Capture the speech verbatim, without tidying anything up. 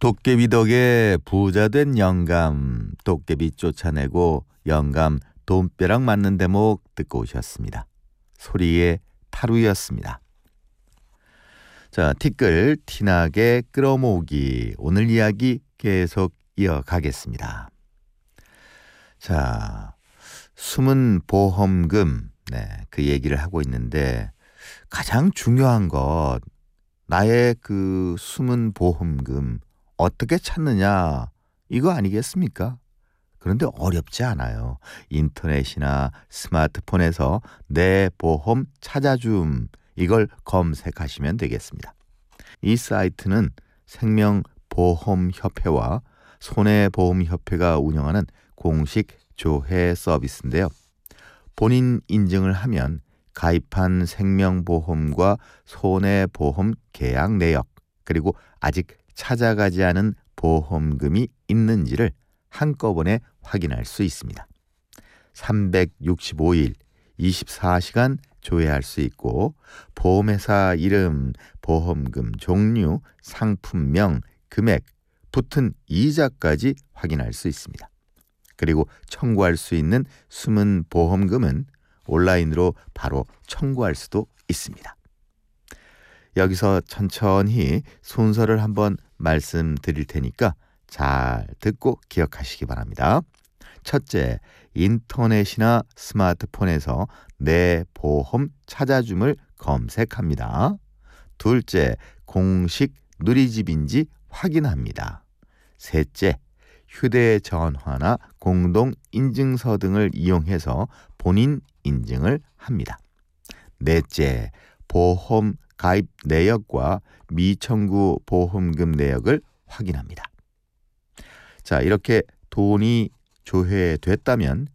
도깨비 덕에 부자 된 영감, 도깨비 쫓아내고 영감 돈벼락 맞는 대목 듣고 오셨습니다. 소리의 타루였습니다. 자, 티끌 티나게 끌어모으기, 오늘 이야기 계속 이어가겠습니다. 자, 숨은 보험금, 네, 그 얘기를 하고 있는데 가장 중요한 것, 나의 그 숨은 보험금 어떻게 찾느냐, 이거 아니겠습니까? 그런데 어렵지 않아요. 인터넷이나 스마트폰에서 내 보험 찾아줌, 이걸 검색하시면 되겠습니다. 이 사이트는 생명보험협회와 손해보험협회가 운영하는 공식 조회 서비스인데요. 본인 인증을 하면 가입한 생명보험과 손해보험 계약 내역, 그리고 아직 찾아가지 않은 보험금이 있는지를 한꺼번에 확인할 수 있습니다. 삼백육십오 일, 이십사 시간 조회할 수 있고 보험회사 이름, 보험금 종류, 상품명, 금액, 붙은 이자까지 확인할 수 있습니다. 그리고 청구할 수 있는 숨은 보험금은 온라인으로 바로 청구할 수도 있습니다. 여기서 천천히 순서를 한번 말씀드릴 테니까 잘 듣고 기억하시기 바랍니다. 첫째, 인터넷이나 스마트폰에서 내 보험 찾아줌을 검색합니다. 둘째, 공식 누리집인지 확인합니다. 셋째, 휴대전화나 공동인증서 등을 이용해서 본인 인증을 합니다. 넷째, 보험 가입 내역과 미청구 보험금 내역을 확인합니다. 자, 이렇게 돈이 조회됐다면